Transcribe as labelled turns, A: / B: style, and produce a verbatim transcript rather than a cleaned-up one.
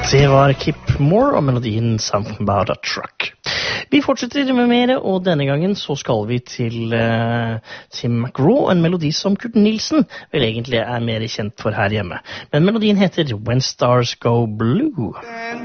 A: Det var Kip Moore og melodien Something About a Truck. Vi fortsetter med mer, og denne gangen så skal vi til uh, Tim McGraw, en melodi som Kurt Nilsen vel egentlig er mer kjent for her hjemme. Men melodien heter When Stars Go Blue.